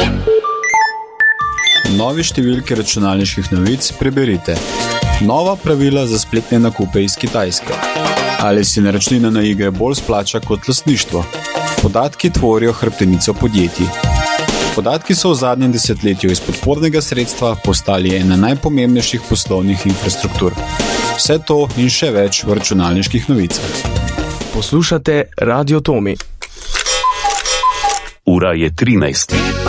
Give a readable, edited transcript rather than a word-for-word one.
Novi številki računalniških novic preberite. Nova pravila za spletne nakupe iz Kitajske. Ali si naročnina na igre bolj splača kot lastništvo? Podatki tvorijo hrbtenico podjetij. Podatki so v zadnjem desetletju iz podpornega sredstva postali ena najpomembnejših poslovnih infrastruktur. Vse to in še več v računalniških novicah. Poslušate Radio Tomi. Ura je 13.